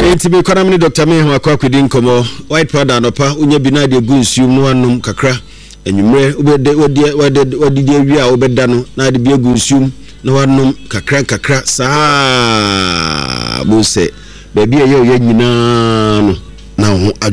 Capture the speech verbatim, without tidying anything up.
Enti be kwana mini Doctor Me ho akwa kwedi nkomo white powder anopa unya bi na de gu nsuum no anum kakra enwumre obede wodi wodi wodi de wi a obeda no na de bi gu nsuum na wanum kakra kakra saa bo se ba bi ye ye nyina no na ho